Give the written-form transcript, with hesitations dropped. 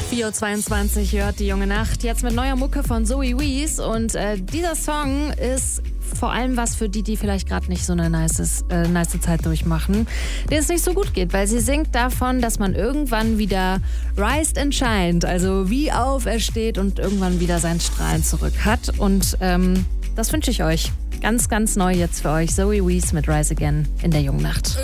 4:22 hört die junge Nacht. Jetzt mit neuer Mucke von Zoe Wees. Und dieser Song ist vor allem was für die vielleicht gerade nicht so eine nice Zeit durchmachen, denen es nicht so gut geht, weil sie singt davon, dass man irgendwann wieder rised and shined, also wie aufersteht und irgendwann wieder sein Strahlen zurück hat. Und das wünsche ich euch. Ganz, ganz neu jetzt für euch. Zoe Wees mit Rise Again in der jungen Nacht.